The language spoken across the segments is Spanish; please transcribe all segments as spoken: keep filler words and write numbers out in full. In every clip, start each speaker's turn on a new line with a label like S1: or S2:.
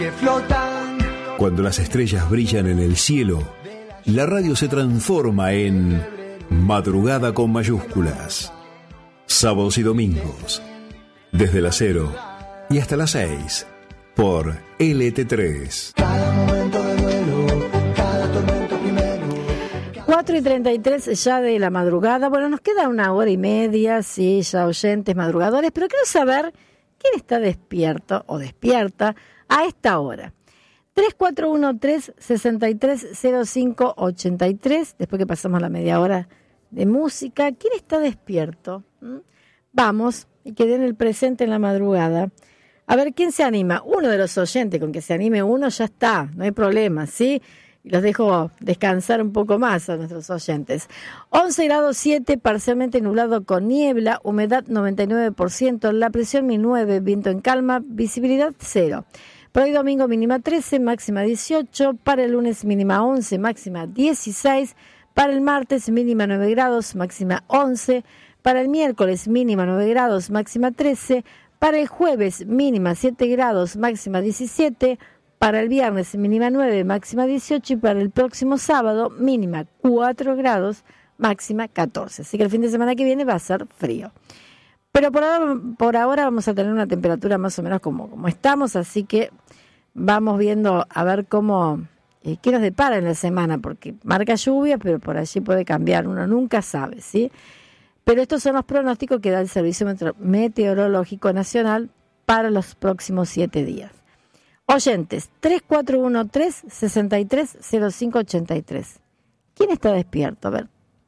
S1: Cuando las estrellas brillan en el cielo, la radio se transforma en Madrugada con mayúsculas. Sábados y domingos, desde las cero y hasta las seis, por L T tres.
S2: Cada momento de duelo, cada tormento primero.
S3: cuatro y treinta y tres ya de la madrugada. Bueno, nos queda una hora y media, sí, ya oyentes madrugadores, pero quiero saber quién está despierto o despierta a esta hora. tres cuatro uno tres, seis tres cero cinco ocho tres, después que pasamos la media hora de música. ¿Quién está despierto? ¿Mm? Vamos, y que den el presente en la madrugada. A ver, ¿quién se anima? Uno de los oyentes, con que se anime uno ya está, no hay problema, ¿sí? Y los dejo descansar un poco más a nuestros oyentes. once grados siete, parcialmente nublado con niebla, humedad noventa y nueve por ciento, la presión mil nueve, viento en calma, visibilidad cero. Para hoy domingo mínima trece, máxima dieciocho, para el lunes mínima once, máxima dieciséis, para el martes mínima nueve grados, máxima once, para el miércoles mínima nueve grados, máxima trece, para el jueves mínima siete grados, máxima diecisiete, para el viernes mínima nueve, máxima dieciocho y para el próximo sábado mínima cuatro grados, máxima catorce. Así que el fin de semana que viene va a ser frío. Pero por ahora, por ahora vamos a tener una temperatura más o menos como, como estamos, así que vamos viendo a ver cómo, eh, qué nos depara en la semana, porque marca lluvia, pero por allí puede cambiar, uno nunca sabe, ¿sí? Pero estos son los pronósticos que da el Servicio Meteorológico Nacional para los próximos siete días. Oyentes, tres cuatro uno tres, seis tres cero cinco ocho tres. ¿Quién está despierto? A ver,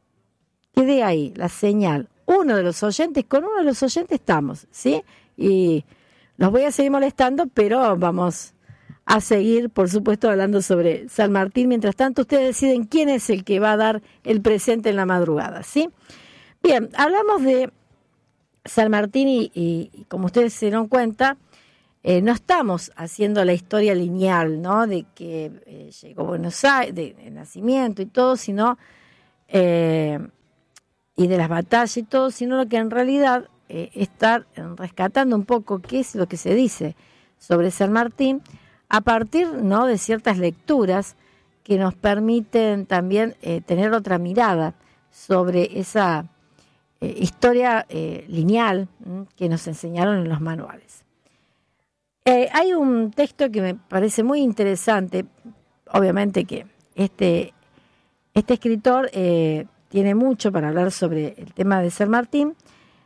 S3: quede ahí la señal. Uno de los oyentes, con uno de los oyentes estamos, ¿sí? Y los voy a seguir molestando, pero vamos a seguir, por supuesto, hablando sobre San Martín. Mientras tanto, ustedes deciden quién es el que va a dar el presente en la madrugada, ¿sí? Bien, hablamos de San Martín y, y, y como ustedes se dieron cuenta, eh, no estamos haciendo la historia lineal, ¿no? De que eh, llegó a Buenos Aires, de, de nacimiento y todo, sino... Eh, y de las batallas y todo, sino lo que en realidad eh, está rescatando un poco qué es lo que se dice sobre San Martín a partir, ¿no?, de ciertas lecturas que nos permiten también eh, tener otra mirada sobre esa eh, historia eh, lineal ¿m? que nos enseñaron en los manuales. Eh, hay un texto que me parece muy interesante, obviamente que este, este escritor... Eh, tiene mucho para hablar sobre el tema de San Martín.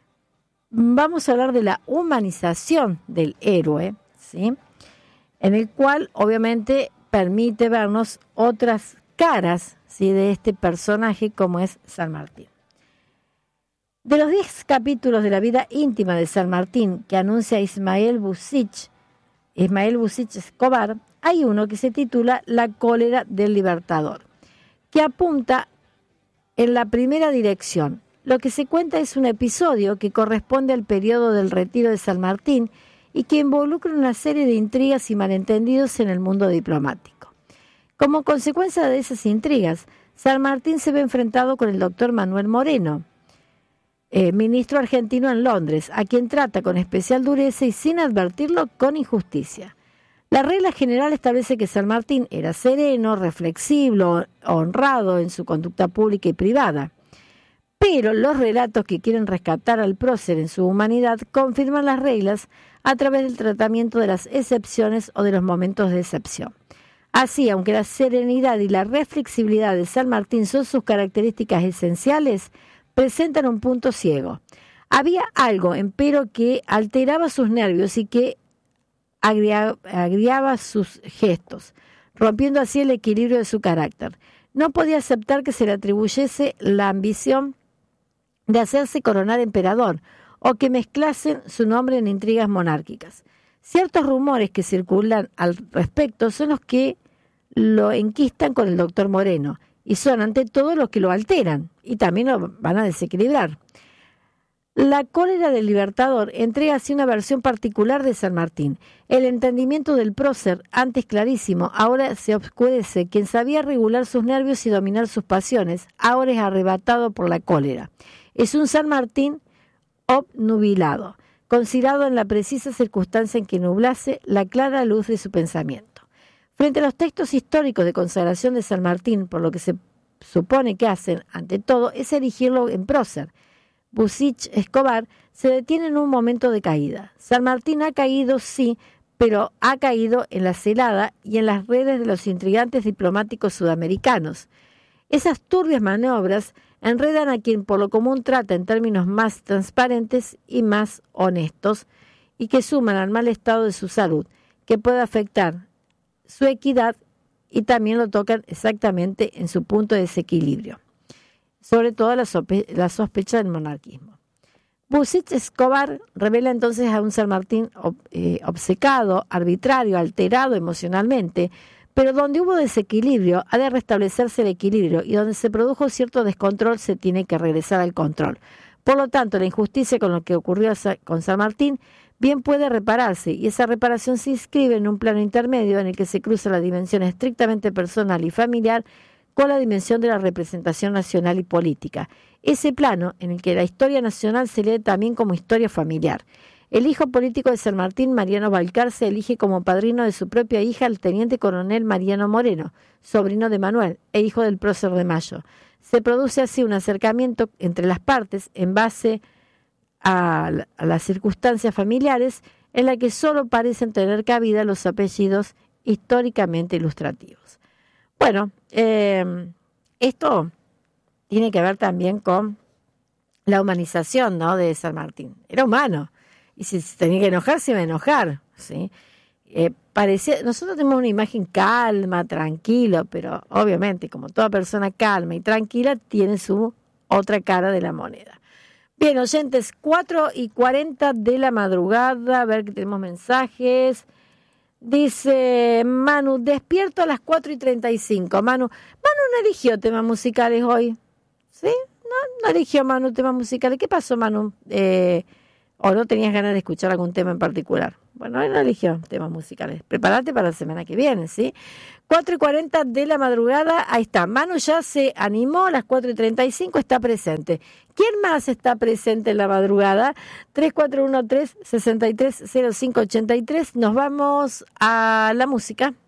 S3: Vamos a hablar de la humanización del héroe, ¿sí? En el cual obviamente permite vernos otras caras, ¿sí?, de este personaje como es San Martín. De los diez capítulos de la vida íntima de San Martín que anuncia Ismael Busich, Ismael Busich Escobar, hay uno que se titula La cólera del Libertador, que apunta en la primera dirección. Lo que se cuenta es un episodio que corresponde al periodo del retiro de San Martín y que involucra una serie de intrigas y malentendidos en el mundo diplomático. Como consecuencia de esas intrigas, San Martín se ve enfrentado con el doctor Manuel Moreno, eh, ministro argentino en Londres, a quien trata con especial dureza y sin advertirlo con injusticia. La regla general establece que San Martín era sereno, reflexivo, honrado en su conducta pública y privada. Pero los relatos que quieren rescatar al prócer en su humanidad confirman las reglas a través del tratamiento de las excepciones o de los momentos de excepción. Así, aunque la serenidad y la reflexibilidad de San Martín son sus características esenciales, presentan un punto ciego. Había algo, empero, que alteraba sus nervios y que agriaba sus gestos, rompiendo así el equilibrio de su carácter. No podía aceptar que se le atribuyese la ambición de hacerse coronar emperador o que mezclasen su nombre en intrigas monárquicas. Ciertos rumores que circulan al respecto son los que lo enquistan con el doctor Moreno y son ante todo los que lo alteran y también lo van a desequilibrar. La cólera del Libertador entrega así una versión particular de San Martín. El entendimiento del prócer, antes clarísimo, ahora se oscurece. Quien sabía regular sus nervios y dominar sus pasiones, ahora es arrebatado por la cólera. Es un San Martín obnubilado. considerado en la precisa circunstancia en que nublase la clara luz de su pensamiento. Frente a los textos históricos de consagración de San Martín, por lo que se supone que hacen, ante todo, es erigirlo en prócer. Bucich Escobar se detiene en un momento de caída. San Martín ha caído, sí, pero ha caído en la celada y en las redes de los intrigantes diplomáticos sudamericanos. Esas turbias maniobras enredan a quien por lo común trata en términos más transparentes y más honestos y que suman al mal estado de su salud, que puede afectar su equidad y también lo tocan exactamente en su punto de desequilibrio, sobre todo la, sospe- la sospecha del monarquismo. Bucich Escobar revela entonces a un San Martín ob- eh, obcecado, arbitrario, alterado emocionalmente, pero donde hubo desequilibrio ha de restablecerse el equilibrio y donde se produjo cierto descontrol se tiene que regresar al control. Por lo tanto, la injusticia con lo que ocurrió con San Martín bien puede repararse y esa reparación se inscribe en un plano intermedio en el que se cruza la dimensión estrictamente personal y familiar con la dimensión de la representación nacional y política. Ese plano en el que la historia nacional se lee también como historia familiar. El hijo político de San Martín, Mariano Balcarce, elige como padrino de su propia hija al teniente coronel Mariano Moreno, sobrino de Manuel e hijo del prócer de Mayo. Se produce así un acercamiento entre las partes en base a, a las circunstancias familiares en la que solo parecen tener cabida los apellidos históricamente ilustrativos. Bueno, eh, esto tiene que ver también con la humanización, ¿no?, de San Martín. Era humano. Y si se tenía que enojar, se iba a enojar, ¿sí? Eh, parecía, nosotros tenemos una imagen calma, tranquilo, pero obviamente, como toda persona calma y tranquila, tiene su otra cara de la moneda. Bien, oyentes, cuatro y cuarenta de la madrugada, a ver que tenemos mensajes. Dice Manu, despierto a las cuatro y treinta y cinco. Manu, Manu no eligió temas musicales hoy, ¿sí? No, no eligió Manu temas musicales. ¿Qué pasó, Manu? Eh... ¿O no tenías ganas de escuchar algún tema en particular? Bueno, hoy no eligió temas musicales. Prepárate para la semana que viene, ¿sí? cuatro y cuarenta de la madrugada, ahí está. Manu ya se animó, a las cuatro y treinta y cinco está presente. ¿Quién más está presente en la madrugada? tres cuatro uno tres, seis tres cero cinco ocho tres. Nos vamos a la música.